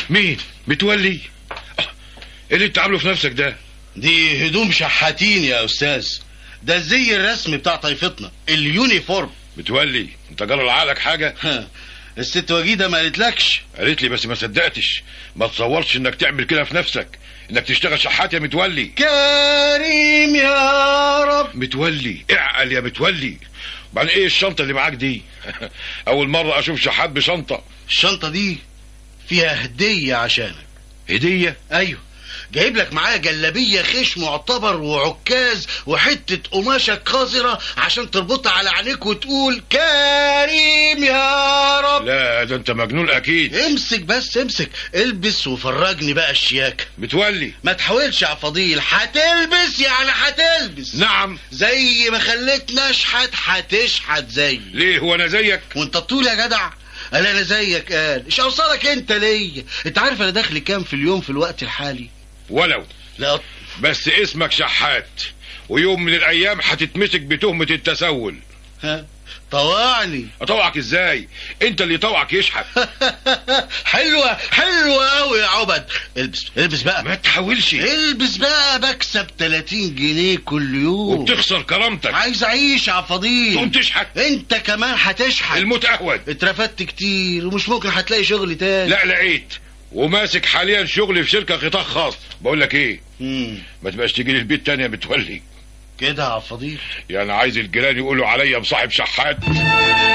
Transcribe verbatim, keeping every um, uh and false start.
مين؟ متولي؟ ايه اللي انت عامله في نفسك ده؟ دي هدوم شحاتين يا استاذ، ده الزي الرسمي بتاع طائفتنا، اليونيفورم. متولي انت جرى لعقلك حاجه؟ الست وجيده ما قالتلكش؟ قالت لي بس ما صدقتش. ما تصورش انك تعمل كده في نفسك، انك تشتغل شحات يا متولي. كريم يا رب. متولي اعقل يا متولي. بعدين ايه الشنطه اللي معاك دي؟ اول مره اشوف شحات بشنطه. الشنطه دي فيها هديه عشانك. هديه؟ ايوه، جايب لك معايا جلابيه خيش معتبر وعكاز وحته قماشه قذره عشان تربطها على عينيك وتقول كريم يا رب. لا ده انت مجنون اكيد. امسك بس امسك، البس وفرجني بقى الشياكه. متولي ما تحاولش يا فضيل، هتلبس يعني هتلبس. نعم، زي ما خليتنا اشحت هتشحت زي. ليه هو انا زيك؟ وانت طول يا جدع. قال انا زيك. قال ايش اوصلك انت ليا؟ انت عارف انا دخلي كام في اليوم في الوقت الحالي؟ ولو لا بس اسمك شحات، ويوم من الايام هتتمسك بتهمه التسول. ها طوعني. اطوعك ازاي؟ انت اللي طوعك يشحت. حلوه حلوه قوي يا عبد. البس البس بقى. ما تحاولش. البس بقى، بكسب تلاتين جنيه كل يوم وبتخسر كرامتك. عايز اعيش يا فضيل. تقوم تشحت. انت كمان هتشحت. الموت اهون. اترفدت كتير ومش ممكن هتلاقي شغل تاني. لا لقيت، وماسك حاليا شغل في شركه قطاع خاص. بقول لك ايه، مم. ما تبقاش تيجي لي البيت تاني يا متولي. كده يا فضيل؟ يعني عايز الجيران يقولوا عليا مصاحب شحات.